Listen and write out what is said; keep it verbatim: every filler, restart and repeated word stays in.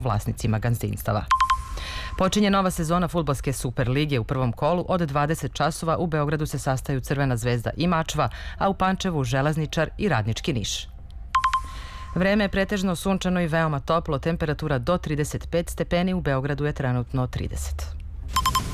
vlasnicima gazdinstava. Počinje nova sezona fudbalske Super lige. U prvom kolu od dvadeset časova u Beogradu se sastaju Crvena zvezda i Mačva, a u Pančevu Železničar i Radnički Niš. Vreme je pretežno sunčano i veoma toplo, temperatura do trideset pet stepeni, u Beogradu je trenutno trideset.